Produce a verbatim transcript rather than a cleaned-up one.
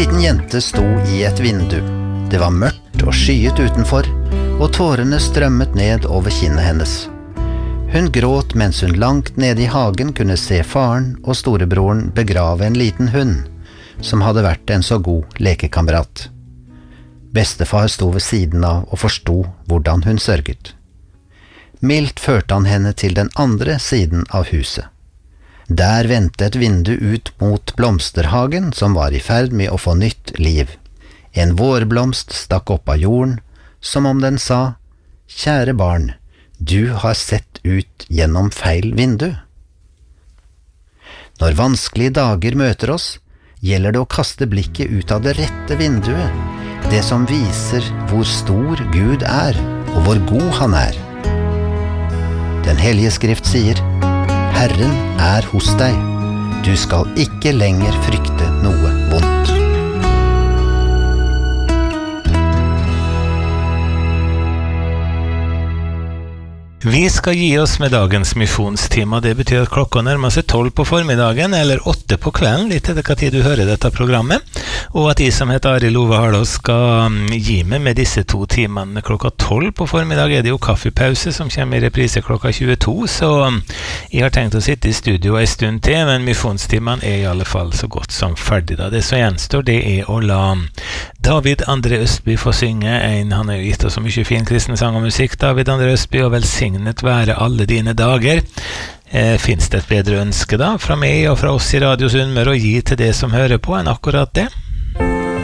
liten jente sto i et vindu. Det var mørkt og skyet utenfor, og tårene strømmet ned over kinnet hennes. Hun gråt mens hun langt nede i hagen kunne se faren og storebroren begrave en liten hund, som hadde vært en så god lekekamerat. Bestefar sto ved siden av og forstod hvordan hun sørget. Mildt førte han henne til den andre siden av huset. Der vendte et vindu ut mot blomsterhagen som var i ferd med å få nytt liv. En vårblomst stakk opp av jorden, som om den sa, «Kjære barn, du har sett ut gjennom feil vindu.» Når vanskelige dager møter oss, gjelder det å kaste blikket ut av det rette vinduet, det som viser hvor stor Gud er, og hvor god han er. Den hellige skrift sier, Herren er hos deg, du skal ikke lenger frykte noe vondt. Vi skal gi oss med dagens misjonstime, det betyr at klokka nærmer seg tolv på formiddagen, eller åtte på kvelden, litt etter hva tid du hører dette programmet, og at de som heter Arild Ove Harlås skal gi meg med disse to timene. Klokka tolv på formiddag er det jo kaffepause som kommer i reprise klokka tjueto, så jeg har tenkt å sitte i studio en stund til, men misjonstimen er i alle fall så godt som ferdig da. Det som gjenstår, det er å la David André Østby få synge en, han har jo gitt oss så mye fin kristen sang og musikk, David André Østby, og velsignet være alle dine dager. Eh, finnes det et bedre ønske da, fra meg og fra oss i Radio Sunnmøre å gi til det som hører på enn akkurat det?